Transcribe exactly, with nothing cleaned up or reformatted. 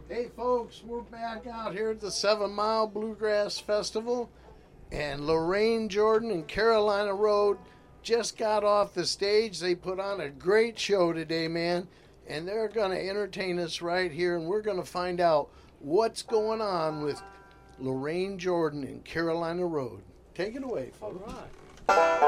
Hey folks, we're back out here at the Seven Mile Bluegrass Festival, and Lorraine Jordan and Carolina Road just got off the stage. They put on a great show today, man, and they're going to entertain us right here, and we're going to find out what's going on with Lorraine Jordan and Carolina Road. Take it away, folks. All right.